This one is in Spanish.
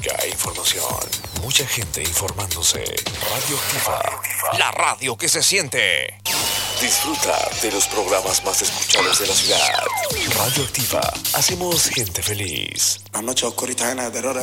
música e información. Mucha gente informándose. Radioactiva, la radio que se siente. Disfruta de los programas más escuchados de la ciudad. Radioactiva, hacemos gente feliz. La noche oscurita llena de terror.